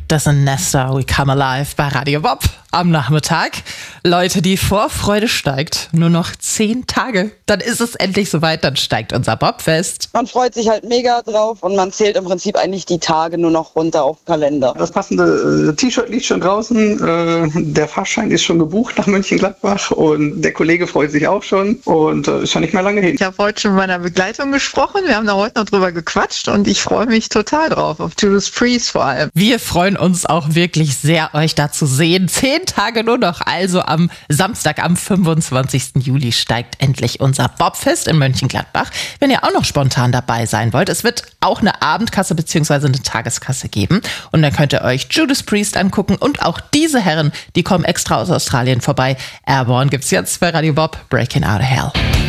Das sind Nesta, We Come Alive bei Radio Bob am Nachmittag. Leute, die Vorfreude steigt. Nur noch 10 Tage. Dann ist es endlich soweit, dann steigt unser Bobfest. Man freut sich halt mega drauf und man zählt im Prinzip eigentlich die Tage nur noch runter auf den Kalender. Das passende T-Shirt liegt schon draußen. Der Fahrschein ist schon gebucht nach Mönchengladbach und der Kollege freut sich auch schon und ist schon nicht mehr lange hin. Ich habe heute schon mit meiner Begleitung gesprochen. Wir haben da heute noch drüber gequatscht und ich freue mich total drauf, auf Judas Priest vor allem. Wir freuen uns auch wirklich sehr, euch da zu sehen. 10 Tage nur noch, also am Samstag, am 25. Juli steigt endlich unser Bobfest in Mönchengladbach. Wenn ihr auch noch spontan dabei sein wollt, es wird auch eine Abendkasse bzw. eine Tageskasse geben. Und dann könnt ihr euch Judas Priest angucken und auch diese Herren, die kommen extra aus Australien vorbei. Airborne gibt's jetzt bei Radio Bob, Breaking Out of Hell.